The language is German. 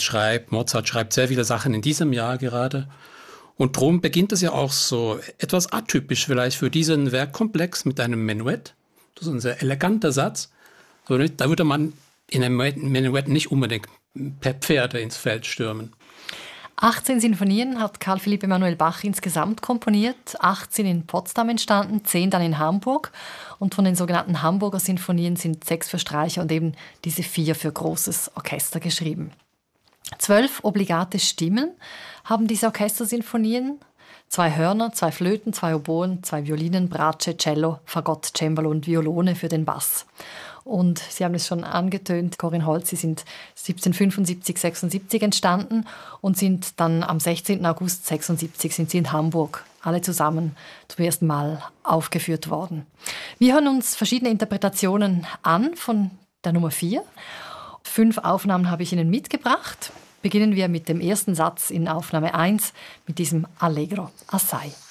schreibt. Mozart schreibt sehr viele Sachen in diesem Jahr gerade. Und darum beginnt es ja auch so etwas atypisch vielleicht für diesen Werkkomplex mit einem Menuett. Das ist ein sehr eleganter Satz. Da würde man in einem Menuett nicht unbedingt per Pferde ins Feld stürmen. 18 Sinfonien hat Carl Philipp Emanuel Bach insgesamt komponiert, 18 in Potsdam entstanden, 10 dann in Hamburg. Und von den sogenannten Hamburger Sinfonien sind 6 für Streicher und eben diese 4 für großes Orchester geschrieben. 12 obligate Stimmen haben diese Orchestersinfonien. 2 Hörner, 2 Flöten, 2 Oboen, 2 Violinen, Bratsche, Cello, Fagott, Cembalo und Violone für den Bass. Und Sie haben es schon angetönt, Corinne Holz, Sie sind 1775, 76 entstanden und sind dann am 16. August 76 sind Sie in Hamburg alle zusammen zum ersten Mal aufgeführt worden. Wir hören uns verschiedene Interpretationen an von der Nummer 4. 5 Aufnahmen habe ich Ihnen mitgebracht. Beginnen wir mit dem ersten Satz in Aufnahme 1 mit diesem Allegro assai.